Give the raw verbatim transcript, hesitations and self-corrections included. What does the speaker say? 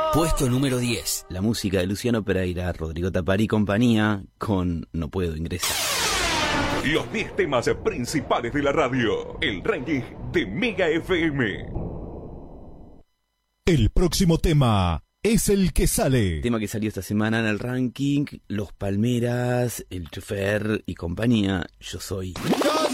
Puesto número diez. La música de Luciano Pereira, Rodrigo Tapari y compañía con No Puedo Ingresar. Los diez temas principales de la radio. El ranking de Mega F M. El próximo tema es el que sale. Tema que salió esta semana en el ranking. Los Palmeras, El Chofer y compañía. Yo soy. Yo